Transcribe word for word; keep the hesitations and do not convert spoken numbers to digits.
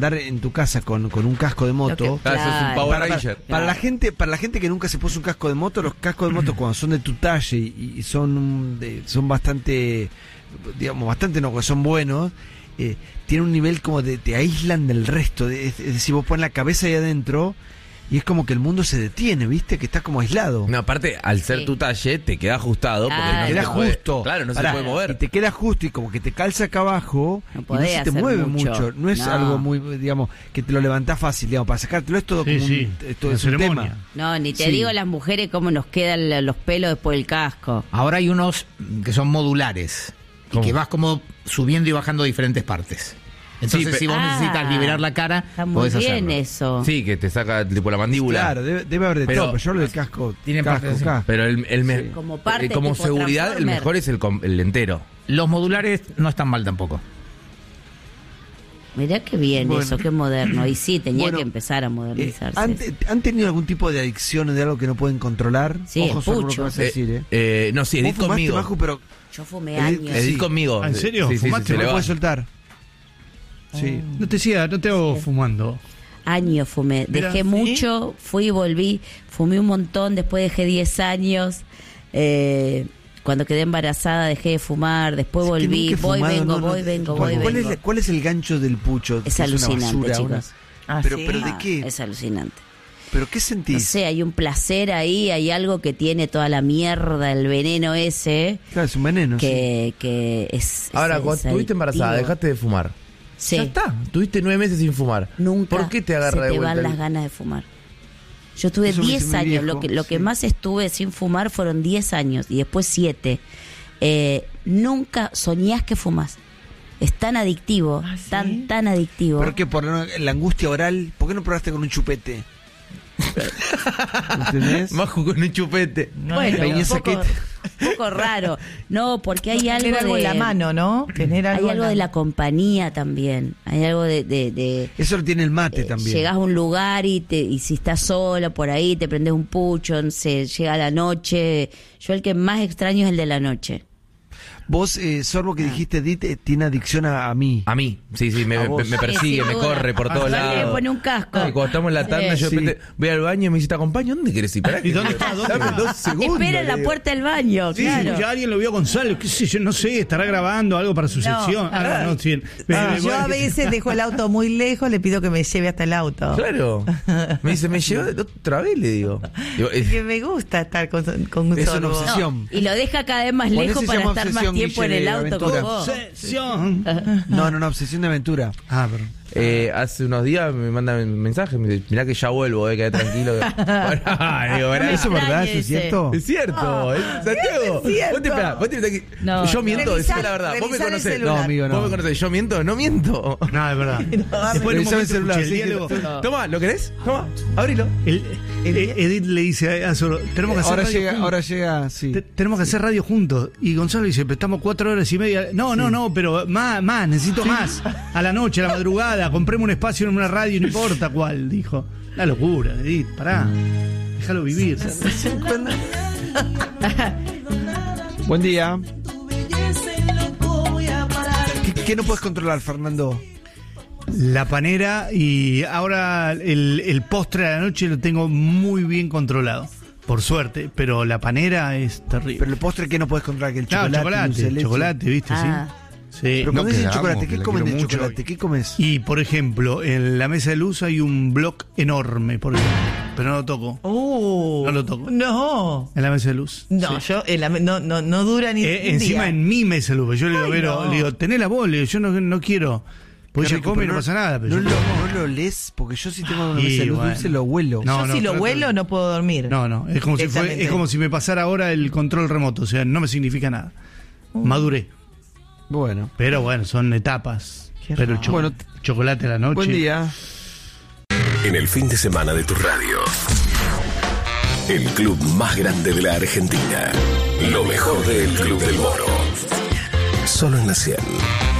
andar en tu casa con, con un casco de moto. Claro, eso es un Power Para, Ranger. para, para la gente, para la gente que nunca se puso un casco de moto, los cascos de moto cuando son de tu talle y, y son de, son bastante, digamos, bastante no, que son buenos, eh, tienen un nivel como de te aíslan del resto. De, es, es decir, vos pones la cabeza ahí adentro y es como que el mundo se detiene, ¿viste? Que estás como aislado. No, aparte, al ser Sí. tu talle, te queda ajustado. Porque Ah, no te queda se puede- justo. Claro, no Pará, se puede mover. Y te queda justo y como que te calza acá abajo No y no podés se te hacer mueve mucho. mucho. No es No. algo muy, digamos, que te lo levantás fácil, digamos, para sacártelo es todo Sí, como sí, un, esto una es un ceremonia. tema. No, ni te Sí. digo las mujeres cómo nos quedan la- los pelos después del casco. Ahora hay unos que son modulares y ¿Cómo? que vas como subiendo y bajando diferentes partes. Entonces, Sí, si vos Ah, necesitas liberar la cara, Está muy podés bien hacerlo. eso. Sí, que te saca tipo la mandíbula. Claro, debe, debe haber de Pero- todo, pero yo hablo del casco. Tiene casco, partes así. casco. Pero el, el me- Sí. Como parte eh, como tipo seguridad, el Transformer. mejor es el, com- el entero. Los modulares no están mal tampoco. Mirá qué bien Bueno. eso, qué moderno. Y sí, tenía Bueno, que empezar a Eh, modernizarse. ¿han, te- ¿Han tenido algún tipo de adicción de algo que no pueden controlar? Sí, Ojo, el Sorbo, lo que pucho. vas a decir, ¿eh? Eh, no, sí, Vos Edith fumaste, conmigo. Maju, pero Yo fumé Edith- años. Edith Sí. conmigo. Ah, ¿en serio? Sí, sí, sí, ¿Fumaste? se no le lo va. puedes soltar. Sí. No te decía, no te hago fumando. Años fumé. Mirá, Dejé ¿sí? mucho, fui y volví. Fumé un montón, después dejé diez años. Eh, cuando quedé embarazada dejé de fumar, después Es que volví. nunca he Voy, fumado, vengo, no, no. voy, vengo, ¿Cuál, voy, cuál vengo. es, ¿Cuál es el gancho del pucho? Es Que una alucinante, basura, chicos. una- Ah, pero, ¿sí? pero ¿de Ah, qué? Es alucinante. ¿Pero qué No sentís? sé, hay un placer ahí, hay algo que tiene toda la mierda, el veneno ese, Claro, es un veneno. sí. que, que es. Ahora, es- cuando es estuviste embarazada, adictivo. dejaste de fumar. Sí. Ya está. Tuviste nueve meses sin fumar. Nunca ¿Por qué te agarra se de te vuelta? van el- las ganas de fumar. Yo estuve Eso me dice diez mi años, viejo, lo que, lo que sí. más estuve sin fumar fueron diez años y después siete. Eh, nunca soñás que fumás. Es tan adictivo, ¿Ah, sí? tan, tan adictivo. ¿Pero qué? ¿Por la la angustia oral? ¿Por qué no probaste con un chupete? ¿Entendés? Maju con un chupete. Bueno, Peña un poco, Saquete. un poco raro. No, porque hay algo Tener algo de en la mano, ¿no? Tener algo, hay algo en de la compañía también. Hay algo de, de, de- Eso lo tiene el mate eh, también. llegás a un lugar y te y si estás sola por ahí te prendes un pucho, no sé, llega la noche. Yo el que más extraño es el de la noche. Vos, eh, Sorbo, que dijiste, Edith, eh, tiene adicción a, a mí. A mí, sí, sí, me, A vos. me persigue, Sí, sin me duda. corre por todos Igual que lados. me pone un casco. Y cuando estamos en la tanda, Sí. yo de repente Sí. voy al baño y me dice, ¿te acompaño? ¿Dónde querés ir? Pará, ¿Y dónde está? ¿Dónde Dame está? dos segundos. Espera en le la digo. puerta del baño, Sí, claro. ya alguien lo vio a Gonzalo, qué sé yo, no sé, estará grabando algo para su No. sección. Ah, no, no, sí. Ah, Eh, yo bueno, a veces dejo el auto muy lejos, le pido que me lleve hasta el auto. Claro. Me dice, me llevó otra vez, le digo. Digo, Es eh, que me gusta estar con, con un Es una sorbo. obsesión. Y lo deja cada vez más Por lejos eso se para llama estar más obsesión, tiempo en Guille, el de auto aventura. con vos. Obsesión. No, no, no, obsesión de aventura. Ah, pero. eh, hace unos días me manda un mensaje, me dice, mirá que ya vuelvo, eh, quedé tranquilo. Bueno, digo, No me "Pará". ¿Eso es verdad? ¿Eso extrañe es cierto? Es cierto, es Santiago. es cierto. Vos te esperá, vos te esperá que- No, yo no. miento, Revisar- decime la verdad. Vos me revisar el conocés. celular. No, amigo, no. Vos me conocés, yo miento, no miento. No, es verdad. Después en un Revisame el momento celular, escuché el sí, que- diálogo. Toma, ¿lo querés? Toma, abrilo. El- eh, Edith le dice a Sorbo, tenemos que hacer Ahora radio llega, juntos. ahora llega, sí. Te- tenemos que hacer radio juntos. Y Gonzalo dice, pero estamos cuatro horas y media. No, no, no, pero más, más, necesito más. A la noche, a la madrugada, compremos un espacio en una radio, no importa cuál, dijo. La locura, Edith, pará. Déjalo vivir. Buen día. ¿Qué, qué no puedes controlar, Fernando? La panera y ahora el, el postre de la noche lo tengo muy bien controlado. Por suerte, pero la panera es terrible. Pero el postre que no puedes controlar, que el Claro, chocolate. chocolate, dulce de leche. chocolate, ¿viste? Ah. Sí. Sí. Pero No cuando dicen quedamos, chocolate, que ¿qué la comen de quiero mucho. chocolate? ¿Qué comes? Y por ejemplo, en la mesa de luz hay un block enorme, por ejemplo, pero no lo toco. Uh, No lo toco. No. En la mesa de luz. No, Sí. yo en la- no, no, no dura ni Eh, un encima día. en mi mesa de luz. Yo le digo, Ay, Vero, no. le digo, tenés la voz, le digo, yo no, no quiero. Pues Qué ella rico, come y pero no pasa nada. Pero no, yo lo, como. no lo lees, porque yo si tengo una Y mesa de luz bueno. dulce lo huelo. No, yo no, si lo trato- huelo no puedo dormir. No, no, es como si fue, Directamente. es como si me pasara ahora el control remoto, o sea, no me significa nada. Maduré. Bueno. Pero bueno, son etapas. Qué Pero el raro. cho- Bueno, chocolate a la noche. Buen día. En el fin de semana de tu radio. El club más grande de la Argentina. Lo mejor del Club del Moro. Solo en la cien.